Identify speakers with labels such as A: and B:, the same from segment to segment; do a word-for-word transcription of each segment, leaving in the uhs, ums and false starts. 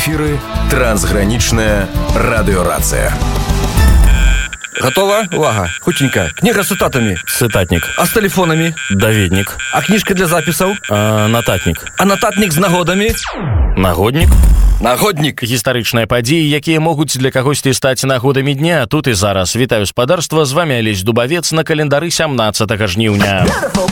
A: эфіры трансгранічная радыёрацыя.
B: Готова? Увага. Хутенько. Книга с цитатами.
C: Цитатник.
B: А с телефонами?
C: Даведник.
B: А книжка для записаў?
C: А, нататник.
B: А нататник з нагодамі?
C: Нагодник.
B: Нагодник.
C: Гістарычныя падзеі, якія могуць для кагосьці стаць нагодамі дня. Тут і зараз. Вітаю спадарства, з вами Алесь Дубавец на календары сямнаццатага жніўня.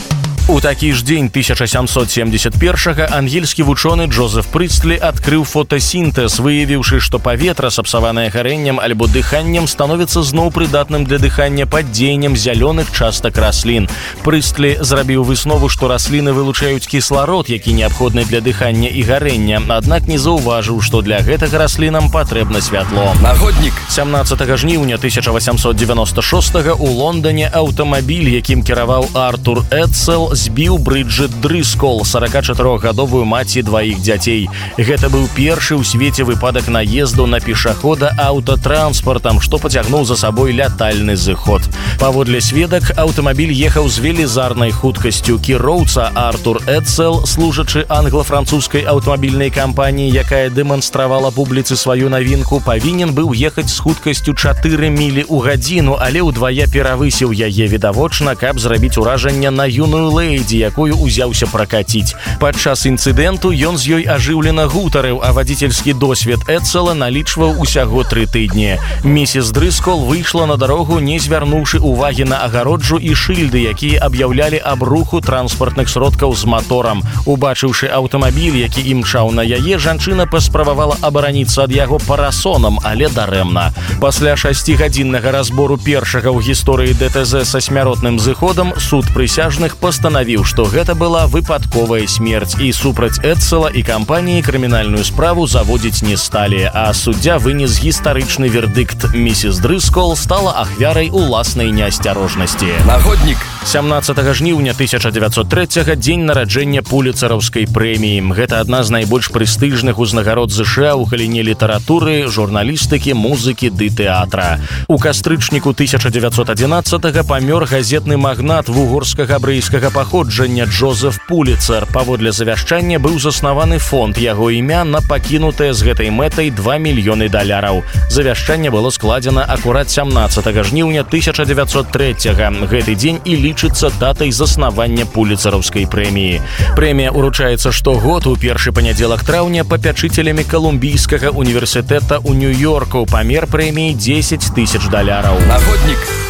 C: У такі ж дзень тысяча сямсот семьдесят першага ангельскі вучоны Джозеф Прыстлі адкрыў фотасінтэз, выявіўшы, што паветра, сапсаванае гарэннем альбо дыханнем, становіцца зноў прыдатным для дыхання пад дзеяннем зялёных частак раслін. Прыстлі зрабіў выснову, што расліны вылучаюць кісларод, які неабходны для дыхання і гарэння, аднак не заўважыў, што для гэтага раслінам патрэбна святло.
B: Нагоднік.
C: сямнаццатага жніўня тысяча васямсот девяносто шостага ў Лондоне аўтамабіль, якім кіраваў Артур Эдсел, збіў Брыджыт Дрыскол, сорокачатырохгадовую маці дваіх дзяцей. Гэта быў першы ў свеце выпадак наезду на пешахода аўтатранспартам, што пацягнуў за сабой лятальны зыход. Паводле сведак, аўтамабіль ехаў з велізарнай хуткасцю. Кіроўца Артур Эдсел, служачы англа-французскай аўтамабільнай кампаніі, якая дэманстравала публіцы сваю навінку, павінен быў ехаць з хуткасцю чатыры мілі ў гадзіну, але ўдвая перавысіў яе відавочна, каб зрабіць уражанне на юную лэйдзі, якую узяўся пракаціць. Падчас інцыдэнту ён з ёй ажыўлена гутарыў, а вадзіцельскі досвед Эдсела налічваў усяго тры тыдні. Місіс Дрыскол выйшла на дарогу, не звярнуўшы увагі на агароджу і шыльды, якія аб'яўлялі аб руху транспартных сродкаў з маторам. Убачыўшы аўтамабіль, які імчаў на яе, жанчына паспрабавала абараніцца ад яго парасонам, але дарэмна. Пасля шасцігадзіннага разбору першага ў гісторыі ДТЗ са смяротным зыходам суд прысяжных пастанавіў, што гэта была выпадковая смерць, і супраць Эдсела і кампаніі крымінальную справу заводзіць не сталі, а суддзя вынес гістарычны вердыкт. Місіс Дрыскол стала ахвярай уласнай неасцярожнасці.
B: Нагоднік.
C: сямнаццатага жніўня тысяча девятьсот трэцяга дзень нараджэння пуліцараўскай прэміі. Гэта адна з найбольш прэстыжных узнагарод ЗША ў галіне літаратуры, журналістыкі, музыкі ды тэатра. У кастрычніку тысяча девятьсот адзінаццатага памёр газетны магнат вугорскага брэйскага паходжання Джозеф Пуліцер. Паводле завяшчання быў заснаваны фонд яго імя на пакінутыя з гэтай мэтай два мільёны даляраў. Завяшчанне было складзена акурат сямнаццатага жніўня тысяча девятьсот трэцяга. Гэты дзень і лічыцца датай заснавання пуліцараўскай прэміі. Прэмія уручаецца штогод у першы панядзелак траўня папячыцелямі Калумбійскага універсітэта ў Нью-Йорку. Памер прэміі дзесяць тысяч даляраў.
B: Нагоднік.